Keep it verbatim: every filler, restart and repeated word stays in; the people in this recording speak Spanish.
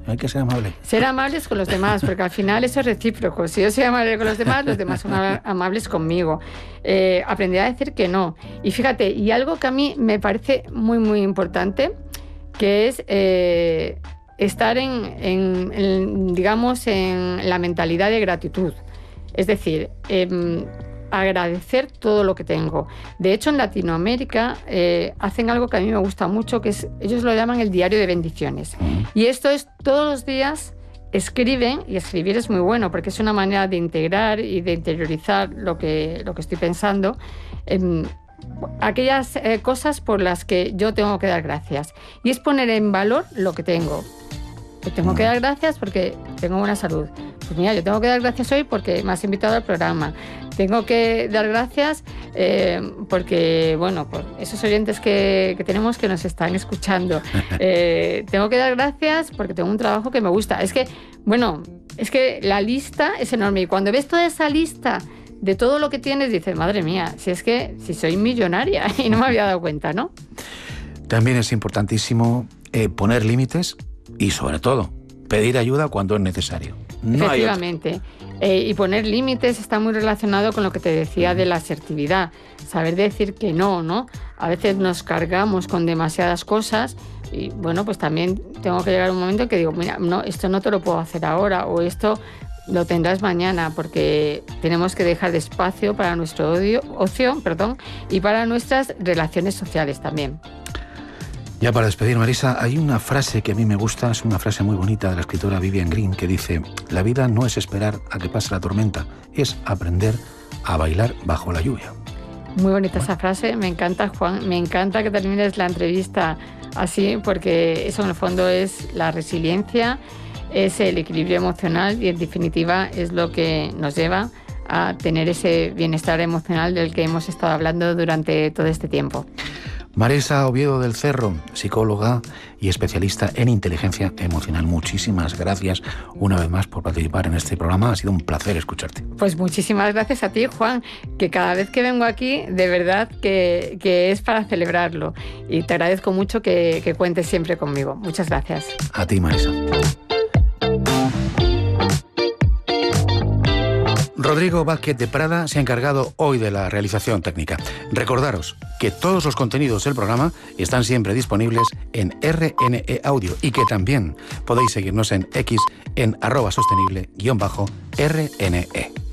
hay que ser amable. Ser amables con los demás, porque al final eso es recíproco. Si yo soy amable con los demás, los demás son amables conmigo. Eh, aprender a decir que no. Y fíjate, y algo que a mí me parece muy, muy importante, que es eh, estar en, en, en, digamos, en la mentalidad de gratitud. Es decir, eh, agradecer todo lo que tengo. De hecho, en Latinoamérica eh, hacen algo que a mí me gusta mucho, que es, ellos lo llaman el diario de bendiciones. Y esto es, todos los días escriben, y escribir es muy bueno, porque es una manera de integrar y de interiorizar lo que, lo que estoy pensando, eh, aquellas eh, cosas por las que yo tengo que dar gracias. Y es poner en valor lo que tengo. Yo tengo que dar gracias porque tengo buena salud. Pues mira, yo tengo que dar gracias hoy porque me has invitado al programa. Tengo que dar gracias eh, porque, bueno, por esos oyentes que, que tenemos que nos están escuchando. Eh, tengo que dar gracias porque tengo un trabajo que me gusta. Es que, bueno, es que la lista es enorme. Y cuando ves toda esa lista de todo lo que tienes, dices, madre mía, si es que si soy millonaria y no me había dado cuenta, ¿no? También es importantísimo eh, poner límites y, sobre todo, pedir ayuda cuando es necesario. No Efectivamente. Eh, y poner límites está muy relacionado con lo que te decía de la asertividad. Saber decir que no, ¿no? A veces nos cargamos con demasiadas cosas y, bueno, pues también tengo que llegar a un momento en que digo, mira, no, esto no te lo puedo hacer ahora o esto lo tendrás mañana, porque tenemos que dejar de espacio para nuestro odio, ocio perdón, y para nuestras relaciones sociales también. Ya para despedir, Marisa, hay una frase que a mí me gusta, es una frase muy bonita de la escritora Vivian Green, que dice: la vida no es esperar a que pase la tormenta, es aprender a bailar bajo la lluvia. Muy bonita esa frase, me encanta, Juan, me encanta que termines la entrevista así, porque eso en el fondo es la resiliencia, es el equilibrio emocional y en definitiva es lo que nos lleva a tener ese bienestar emocional del que hemos estado hablando durante todo este tiempo. Marisa Oviedo del Cerro, psicóloga y especialista en inteligencia emocional. Muchísimas gracias una vez más por participar en este programa. Ha sido un placer escucharte. Pues muchísimas gracias a ti, Juan, que cada vez que vengo aquí, de verdad que, que es para celebrarlo. Y te agradezco mucho que, que cuentes siempre conmigo. Muchas gracias. A ti, Marisa. Rodrigo Vázquez de Prada se ha encargado hoy de la realización técnica. Recordaros que todos los contenidos del programa están siempre disponibles en R N E Audio y que también podéis seguirnos en X en arroba sostenible guión bajo R N E.